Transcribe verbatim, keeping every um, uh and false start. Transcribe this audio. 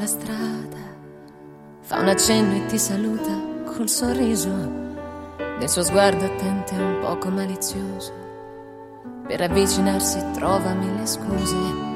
La strada fa un accenno e ti saluta col sorriso, nel suo sguardo attento e un poco malizioso. Per avvicinarsi trova mille scuse.